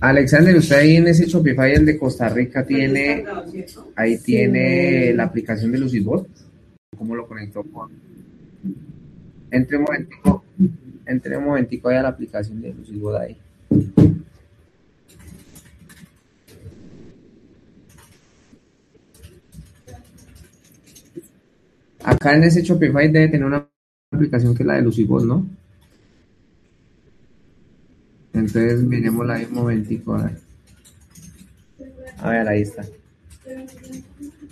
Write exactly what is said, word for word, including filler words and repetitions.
Alexander, usted ahí en ese Shopify, el de Costa Rica, tiene, ahí tiene la aplicación de Lucibot. ¿Cómo lo conectó con? Entre un momentico, entre un momentico ahí a la aplicación de Lucibot ahí. Acá en ese Shopify debe tener una aplicación que es la de Lucibot, ¿no? Entonces miremosla ahí un momentico. A ver, a ver, ahí está.